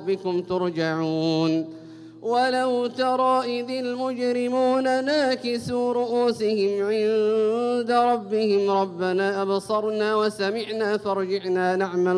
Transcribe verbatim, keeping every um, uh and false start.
ربكم ترجعون ولو ترى إذ المجرمون ناكسوا رؤوسهم عند ربهم ربنا أبصرنا وسمعنا فارجعنا نعمل